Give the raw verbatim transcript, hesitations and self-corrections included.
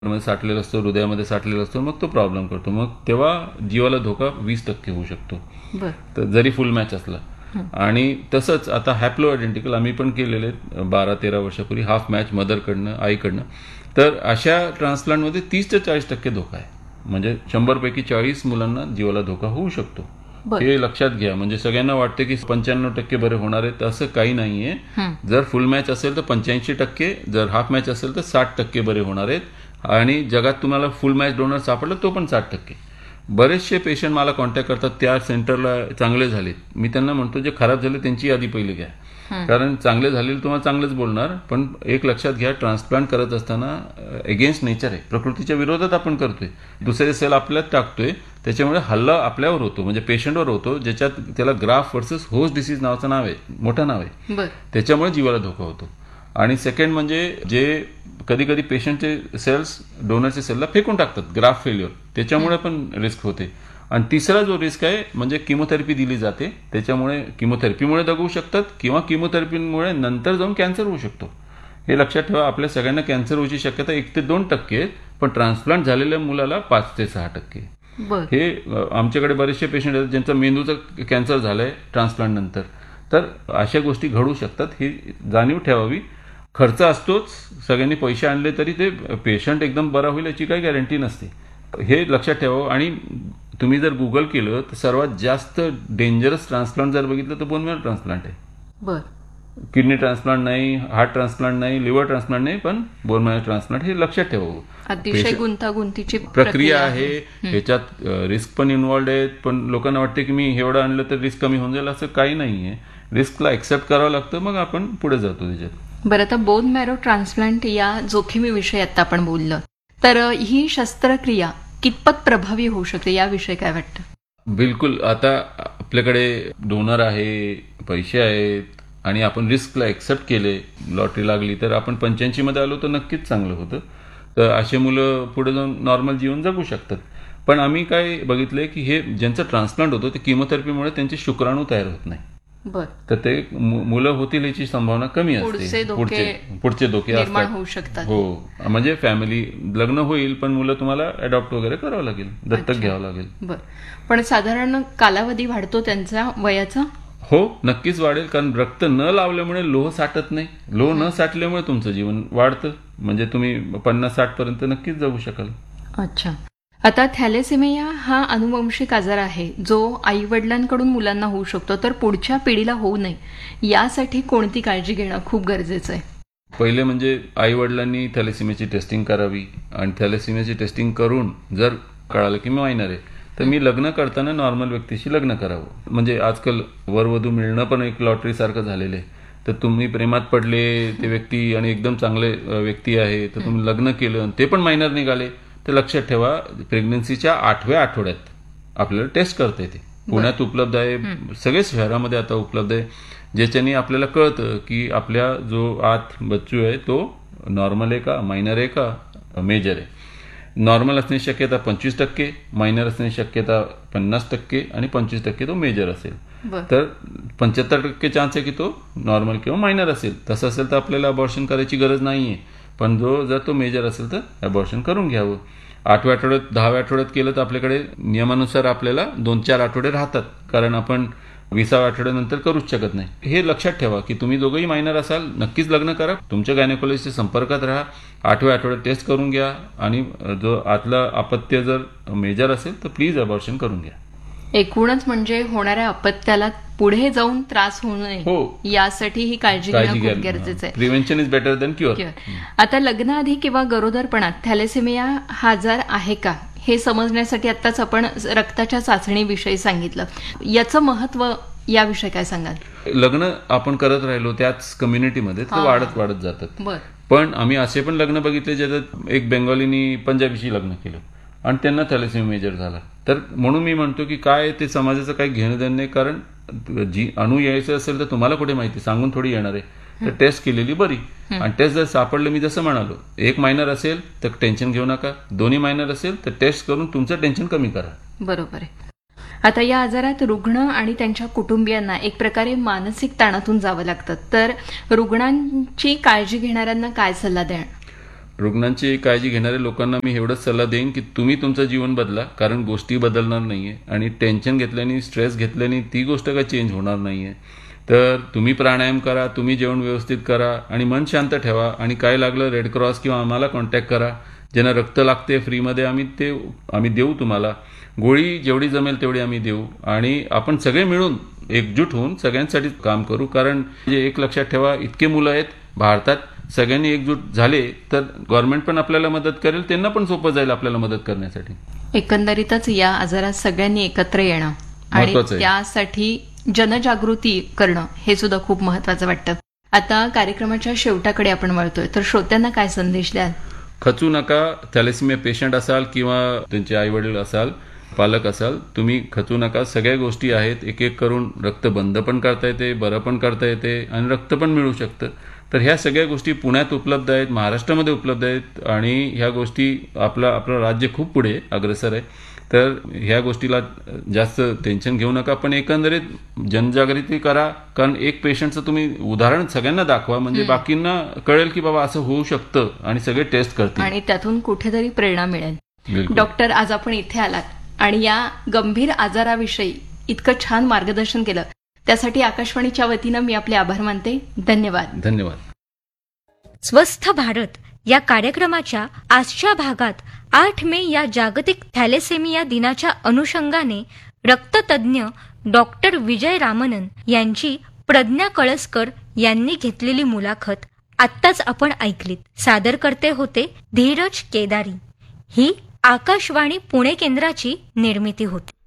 मध्ये साठलेला असतो, हृदयामध्ये साठलेला असतो, मग तो प्रॉब्लेम करतो. मग तेव्हा जीवाला धोका वीस टक्के होऊ शकतो, तर जरी फुल मॅच असला. आणि तसंच आता हॅप्लो आयडेंटिकल आम्ही पण केलेले बारा तेरा वर्षापूर्वी, हाफ मॅच मदरकडनं आईकडनं. तर अशा ट्रान्सप्लांटमध्ये तीस ते चाळीस टक्के धोका आहे. म्हणजे शंभर पैकी चाळीस मुलांना जीवाला धोका होऊ शकतो. हे लक्षात घ्या. म्हणजे सगळ्यांना वाटते की पंच्याण्णव टक्के बरे होणार आहेत, असं काही नाहीये. जर फुल मॅच असेल तर पंच्याऐंशी टक्के, जर हाफ मॅच असेल तर साठ टक्के बरे होणार आहेत. आणि जगात तुम्हाला फुल मॅच डोनर सापडला तो पण साठ टक्के. बरेचसे पेशंट मला कॉन्टॅक्ट करतात, त्या सेंटरला चांगले झालेत. मी त्यांना म्हणतो जे खराब झाले त्यांची यादी पहिली घ्या, कारण चांगले झालेले तुम्हाला चांगलेच बोलणार. पण एक लक्षात घ्या, ट्रान्सप्लांट करत असताना अगेन्स्ट नेचर आहे, प्रकृतीच्या विरोधात आपण करतोय. दुसरे सेल आपल्यात टाकतोय, त्याच्यामुळे हल्ला आपल्यावर होतो, म्हणजे पेशंटवर होतो, ज्याच्यात त्याला ग्राफ वर्सेस होस्ट डिसीज नावाचं नाव आहे, मोठं नाव आहे. त्याच्यामुळे जीवाला धोका होतो. आणि सेकंड म्हणजे जे कधी कधी पेशंटचे सेल्स डोनरचे सेलला फेकून टाकतात, ग्राफ फेल्युअर, त्याच्यामुळे पण रिस्क होते. आणि तिसरा जो रिस्क आहे म्हणजे किमोथेरपी दिली जाते, त्याच्यामुळे किमोथेरपीमुळे दगू शकतात किंवा किमोथेरपीमुळे नंतर जाऊन कॅन्सर होऊ शकतो. हे लक्षात ठेवा. आपल्या सगळ्यांना कॅन्सर होण्याची शक्यता एक ते दोन टक्के, पण ट्रान्सप्लांट झालेल्या मुलाला पाच ते सहा टक्के. हे आमच्याकडे बरेचसे पेशंट आहेत ज्यांचा मेंदूचा कॅन्सर झालाय ट्रान्सप्लांट नंतर. तर अशा गोष्टी घडू शकतात, ही जाणीव ठेवावी. खर्च असतोच, सगळ्यांनी पैसे आणले तरी ते पेशंट एकदम बरा होईल याची काही गॅरंटी नसते, हे लक्षात ठेवावं. आणि तुम्ही जर गुगल केलं तर सर्वात जास्त डेंजरस ट्रान्सप्लांट जर बघितलं तर बोन मॅरो ट्रान्सप्लांट आहे. बर किडनी ट्रान्सप्लांट नाही, हार्ट ट्रान्सप्लांट नाही, लिव्हर ट्रान्सप्लांट नाही, पण बोन मॅरो ट्रान्सप्लांट हे लक्षात ठेवावं. अतिशय गुंतागुंतीची प्रक्रिया आहे, ह्याच्यात रिस्क पण इन्व्हॉल्ड आहेत. पण लोकांना वाटते की मी एवढं आणलं तर रिस्क कमी होऊन जाईल, असं काही नाहीये. रिस्कला एक्सेप्ट करावं लागतं, मग आपण पुढे जातो त्याच्यात. बरं, आता बोन मॅरो ट्रान्सप्लांट या जोखमीविषयी आता आपण बोललं, तर ही शस्त्रक्रिया कितपत प्रभावी होऊ शकते याविषयी काय वाटतं? बिलकुल. आता आपल्याकडे डोनर आहे, पैसे आहेत आणि आपण रिस्कला एक्सेप्ट केले, लॉटरी लागली तर आपण पंच्याऐंशी मध्ये आलो तर नक्कीच चांगलं होतं. तर असे मुलं पुढे जाऊन नॉर्मल जीवन जगू शकतात. पण आम्ही काय बघितलंय की हे ज्यांचं ट्रान्सप्लांट होतं ते किमोथेरपीमुळे त्यांचे शुक्राणू तयार होत नाही, तर ते मुलं होतील याची संभावना कमी असते. पुढचे पुढचे धोके असतात. हो, म्हणजे फॅमिली लग्न होईल पण मुलं तुम्हाला अडॉप्ट वगैरे करावं लागेल, दत्तक घ्यावं लागेल. पण साधारण कालावधी वाढतो त्यांचा वयाचा? हो, नक्कीच वाढेल, कारण रक्त न लावल्यामुळे लोह साठत नाही. लोह न साठल्यामुळे तुमचं जीवन वाढतं, म्हणजे तुम्ही पन्नास साठ पर्यंत नक्कीच जगू शकाल. अच्छा. आता थॅलेसेमिया हा अनुवंशिक आजार आहे जो आई वडिलांकडून मुलांना होऊ शकतो, तर पुढच्या पिढीला होऊ नये यासाठी कोणती काळजी घेणं खूप गरजेचं आहे? पहिले म्हणजे आई वडिलांनी थॅलेसेमियाची टेस्टिंग करावी, आणि थॅलेसेमियाची टेस्टिंग करून जर कळालं की मी मायनर आहे तर मी लग्न करताना नॉर्मल व्यक्तीशी लग्न करावं. म्हणजे आजकाल वरवधू मिळणं पण एक लॉटरी सारखं झालेलं आहे. तर तुम्ही प्रेमात पडले ते व्यक्ती आणि एकदम चांगले व्यक्ती आहे, तर तुम्ही लग्न केलं ते पण मायनर निघाले, तर लक्षात ठेवा प्रेग्नन्सीच्या आठव्या आठवड्यात आपल्याला टेस्ट करता येते. पुण्यात उपलब्ध आहे, सगळ्या शहरामध्ये आता उपलब्ध आहे, ज्याच्याने आपल्याला कळतं की आपल्या जो आत बच्चू आहे तो नॉर्मल आहे का, मायनर आहे का, मेजर आहे. नॉर्मल असण्याची शक्यता पंचवीस टक्के, मायनर असण्याची शक्यता पन्नास टक्के आणि पंचवीस टक्के तो मेजर असेल. तर पंच्याहत्तर टक्के चान्स आहे की तो नॉर्मल किंवा मायनर असेल. तसं असेल तर आपल्याला अबॉर्शन करायची गरज नाहीये, पण जो जर तो मेजर असेल तर अबॉर्शन करून घ्यावं. आठव्या आठवड्यात दहाव्या आठवड्यात केलं तर आपल्याकडे नियमानुसार आपल्याला दोन चार आठवडे राहतात, कारण आपण विसाव्या आठवड्यानंतर करूच शकत नाही. हे लक्षात ठेवा की तुम्ही दोघंही मायनर असाल, नक्कीच लग्न करा, तुमच्या गायनेकोलॉजिस्टच्या संपर्कात राहा, आठव्या आठवड्यात टेस्ट करून घ्या, आणि जो आतला अपत्य जर मेजर असेल तर प्लीज अबॉर्शन करून घ्या. एकूणच म्हणजे होणाऱ्या अपत्याला पुढे जाऊन त्रास होऊ नये यासाठी ही काळजी घेणं खूप गरजेचं आहे. Prevention is better than cure. आता लग्नाआधी किंवा गरोदरपणात थॅलेसेमिया हा आजार आहे का हे समजण्यासाठी आताच आपण रक्ताच्या चाचणीविषयी सांगितलं, याचं महत्व याविषयी काय सांगाल? लग्न आपण करत राहिलो त्याच कम्युनिटीमध्ये ते वाढत वाढत जातात. पण आम्ही असे पण लग्न बघितले ज्याच्यात एक बेंगॉलीनी पंजाबीशी लग्न केलं आणि त्यांना थॅलेसेमिया मेजर झाला. तर म्हणून मी म्हणतो की काय ते समाजाचं काही घेणं देणं नाही, कारण जी अणू यायचं असेल तर तुम्हाला कुठे माहिती, सांगून थोडी येणार आहे. तर टेस्ट केलेली बरी, आणि टेस्ट जर सापडलं, मी जसं म्हणालो, एक मायनर असेल तर टेन्शन घेऊ नका, दोन्ही मायनर असेल तर टेस्ट करून तुमचं टेन्शन कमी करा. बरोबर आहे. आता या आजारात रुग्ण आणि त्यांच्या कुटुंबियांना एक प्रकारे मानसिक ताणातून जावं लागतं, तर रुग्णांची काळजी घेणाऱ्यांना काय सल्ला द्या? रुग्णांची काळजी घेणाऱ्या लोकांना मी एवढंच सल्ला देईन की तुम्ही तुमचं जीवन बदला, कारण गोष्टी बदलणार नाहीये आणि टेन्शन घेतल्याने, स्ट्रेस घेतल्याने ती गोष्ट काय चेंज होणार नाहीये. तर तुम्ही प्राणायाम करा, तुम्ही जेवण व्यवस्थित करा आणि मन शांत ठेवा आणि काय लागलं रेड क्रॉस किंवा आम्हाला कॉन्टॅक्ट करा. ज्यांना रक्त लागते फ्रीमध्ये आम्ही ते आम्ही देऊ तुम्हाला. गोळी जेवढी जमेल तेवढी आम्ही देऊ आणि आपण सगळे मिळून एकजूट होऊन सगळ्यांसाठी काम करू. कारण जे एक लक्षात ठेवा, इतके मुलं आहेत भारतात, सगळ्यांनी एकजूट झाले तर गव्हर्नमेंट पण आपल्याला मदत करेल, त्यांना पण सोपं जाईल आपल्याला मदत करण्यासाठी. एकंदरीतच या आजारात सगळ्यांनी एकत्र येणं आणि त्यासाठी जनजागृती करणं हे सुद्धा खूप महत्वाचं वाटतं. आता कार्यक्रमाच्या शेवटाकडे आपण वळतोय, तर श्रोत्यांना काय संदेश द्याल? खचू नका. थॅलेसिमिया पेशंट असाल किंवा त्यांचे आई वडील असाल, पालक असाल, तुम्ही खचू नका. सगळ्या गोष्टी आहेत, एक एक करून रक्त बंद पण करता येते, बरं पण करता येते आणि रक्त पण मिळू शकतं. तर ह्या सगळ्या गोष्टी पुण्यात उपलब्ध आहेत, महाराष्ट्रामध्ये उपलब्ध आहेत आणि ह्या गोष्टी आपलं आपलं राज्य खूप पुढे अग्रेसर आहे. तर ह्या गोष्टीला जास्त टेन्शन घेऊ नका, पण एकंदरीत जनजागृती करा. कारण एक पेशंटचं तुम्ही उदाहरण सगळ्यांना दाखवा, म्हणजे बाकींना कळेल की बाबा असं होऊ शकतं आणि सगळे टेस्ट करतील आणि त्यातून कुठेतरी प्रेरणा मिळेल. डॉक्टर, आज आपण इथे आलात आणि या गंभीर आजाराविषयी इतकं छान मार्गदर्शन केलं, त्यासाठी आकाशवाणीच्या वतीनं मी आपले आभार मानते. धन्यवाद. धन्यवाद. स्वस्थ भारत या कार्यक्रमाच्या आजच्या भागात आठ मे या जागतिक थॅलेसेमिया दिनाच्या अनुषंगाने रक्ततज्ञ डॉक्टर विजय रामनन यांची प्रज्ञा कळसकर यांनी घेतलेली मुलाखत आत्ताच आपण ऐकलीत. सादरकर्ते होते धीरज केदारी. ही आकाशवाणी पुणे केंद्राची निर्मिती होती.